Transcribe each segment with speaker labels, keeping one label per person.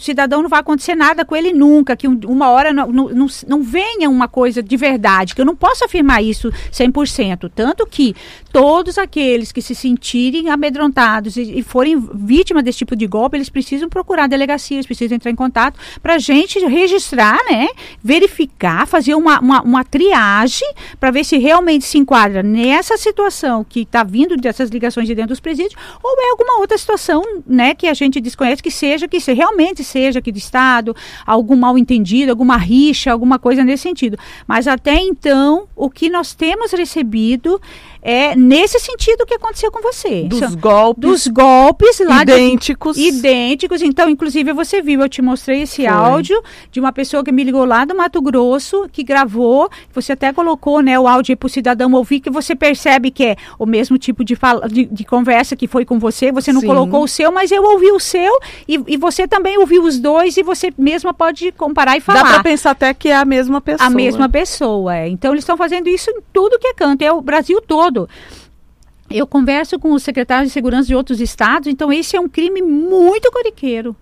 Speaker 1: cidadão não vai acontecer nada com ele nunca, que uma hora não venha uma coisa de verdade, que eu não posso afirmar isso 100%. Tanto que todos aqueles que se sentirem amedrontados e forem vítimas desse tipo de golpe, eles precisam procurar a delegacia, eles precisam entrar em contato para a gente registrar, né, verificar, fazer uma triagem para ver se realmente se enquadra nessa situação que está vindo dessas ligações de dentro dos presídios ou é alguma outra situação, né, que a gente desconhece, que realmente seja aqui do Estado, algum mal entendido, alguma rixa, alguma coisa nesse sentido. Mas até então, o que nós temos recebido é nesse sentido que aconteceu com você.
Speaker 2: Dos golpes
Speaker 1: lá
Speaker 2: idênticos.
Speaker 1: Idênticos. Então, inclusive, você viu, eu te mostrei esse áudio de uma pessoa que me ligou lá do Mato Grosso, que gravou, você até colocou, né, o áudio para o cidadão ouvir, que você percebe que é o mesmo tipo de conversa que foi com você não colocou o seu, mas eu ouvi o seu e você também ouviu os dois e você mesma pode comparar e falar.
Speaker 2: Dá para pensar até que é a mesma pessoa.
Speaker 1: A mesma pessoa, é. Então, eles estão fazendo isso em tudo que é canto, é o Brasil todo. Eu converso com os secretários de segurança de outros estados, então esse é um crime muito corriqueiro.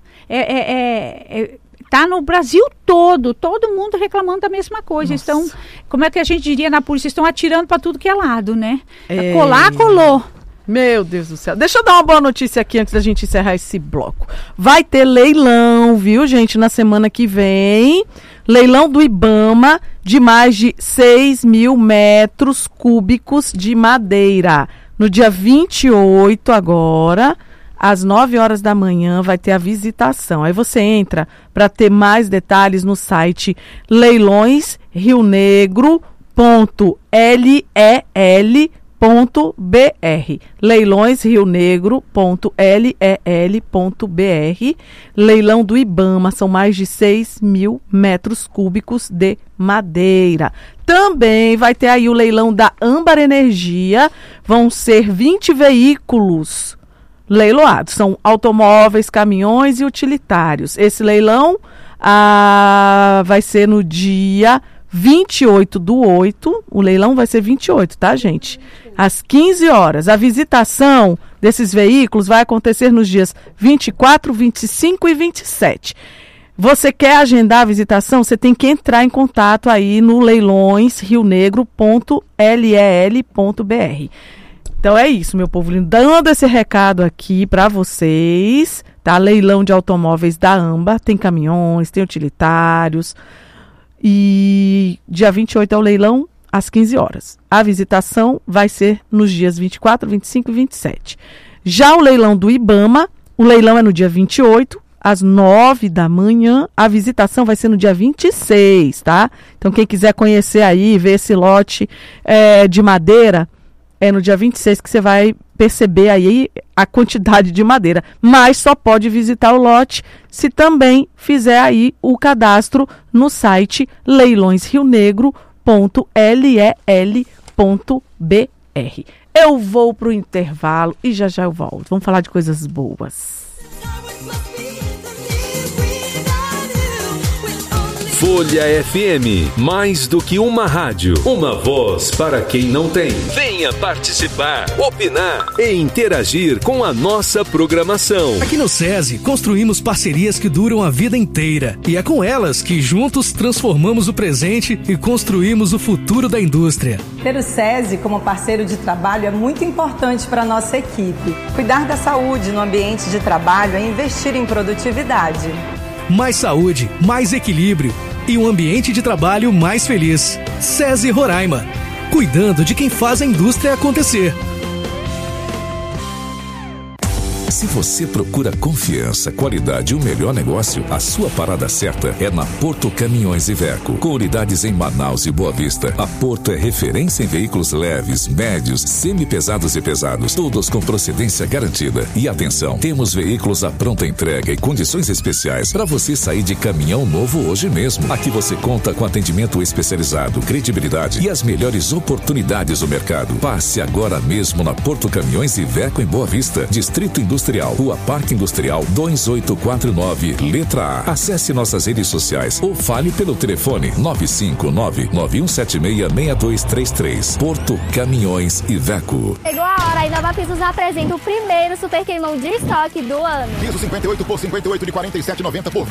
Speaker 1: Tá no Brasil todo mundo reclamando da mesma coisa.
Speaker 2: Nossa.
Speaker 1: Estão, como é que a gente diria na polícia, estão atirando para tudo que é lado, né? Colou.
Speaker 2: Meu Deus do céu. Deixa eu dar uma boa notícia aqui antes da gente encerrar esse bloco. Vai ter leilão, viu, gente, na semana que vem. Leilão do IBAMA de mais de 6 mil metros cúbicos de madeira. No dia 28 agora, às 9 horas da manhã, vai ter a visitação. Aí você entra para ter mais detalhes no site leilõesrionegro.lel.br, leilõesrionegro.lel.br. Leilão do IBAMA, são mais de 6 mil metros cúbicos de madeira. Também vai ter aí o leilão da Âmbar Energia, vão ser 20 veículos leiloados, são automóveis, caminhões e utilitários. Esse leilão vai ser no dia 28/8, o leilão vai ser 28, tá, gente? Às 15 horas. A visitação desses veículos vai acontecer nos dias 24, 25 e 27. Você quer agendar a visitação? Você tem que entrar em contato aí no leilõesrionegro.lel.br. Então é isso, meu povo lindo. Dando esse recado aqui para vocês, tá? Leilão de automóveis da Âmbar, tem caminhões, tem utilitários. E dia 28 é o leilão, às 15 horas. A visitação vai ser nos dias 24, 25 e 27. Já o leilão do IBAMA, o leilão é no dia 28, às 9 da manhã. A visitação vai ser no dia 26, tá? Então, quem quiser conhecer aí, ver esse lote de madeira, é no dia 26 que você vai perceber aí a quantidade de madeira. Mas só pode visitar o lote se também fizer aí o cadastro no site leilõesrionegro.lel.br. Eu vou para o intervalo e já eu volto. Vamos falar de coisas boas.
Speaker 3: Folha FM, mais do que uma rádio, uma voz para quem não tem. Venha participar, opinar e interagir com a nossa programação.
Speaker 4: Aqui no SESI, construímos parcerias que duram a vida inteira. E é com elas que juntos transformamos o presente e construímos o futuro da indústria.
Speaker 5: Ter o SESI como parceiro de trabalho é muito importante para a nossa equipe. Cuidar da saúde no ambiente de trabalho é investir em produtividade.
Speaker 4: Mais saúde, mais equilíbrio e um ambiente de trabalho mais feliz. SESI Roraima, cuidando de quem faz a indústria acontecer.
Speaker 6: Se você procura confiança, qualidade e o melhor negócio, a sua parada certa é na Porto Caminhões Iveco. Com unidades em Manaus e Boa Vista, a Porto é referência em veículos leves, médios, semi-pesados e pesados, todos com procedência garantida. E atenção, temos veículos à pronta entrega e condições especiais para você sair de caminhão novo hoje mesmo. Aqui você conta com atendimento especializado, credibilidade e as melhores oportunidades do mercado. Passe agora mesmo na Porto Caminhões Iveco em Boa Vista, Distrito Industrial, Rua Parque Industrial 2849, letra A. Acesse nossas redes sociais ou fale pelo telefone 959-9176-6233. Porto Caminhões Iveco.
Speaker 7: Chegou a hora, a Inova Pisos apresenta o primeiro super queimão de estoque do ano.
Speaker 8: Piso 58 por 58 de R$ 47,90 por